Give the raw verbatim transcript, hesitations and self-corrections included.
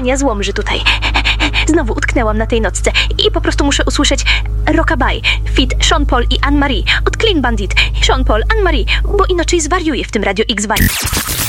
Ania złomży tutaj. Znowu utknęłam na tej nocce i po prostu muszę usłyszeć Rockabye, feat. Sean Paul i Anne Marie od Clean Bandit. Sean Paul, Anne Marie, bo inaczej zwariuję w tym Radio X.